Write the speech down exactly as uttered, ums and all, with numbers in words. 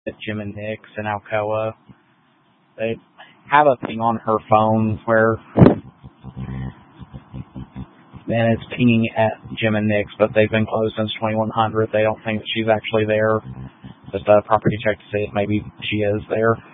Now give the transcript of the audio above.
Jim and Nick's in Alcoa. They have a thing on her phone where then it's pinging at Jim and Nick's, but they've been closed since twenty-one hundred. They don't think that she's actually there. Just a property check to see if maybe she is there.